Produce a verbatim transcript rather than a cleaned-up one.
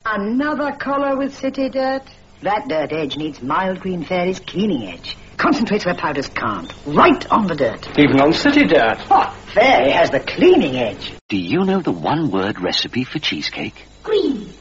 Another collar with city dirt? That dirt edge needs Mild Green Fairy's cleaning edge. Concentrates where powders can't. Right on the dirt. Even on city dirt. Oh, Fairy has the cleaning edge. Do you know the one-word recipe for cheesecake? Green.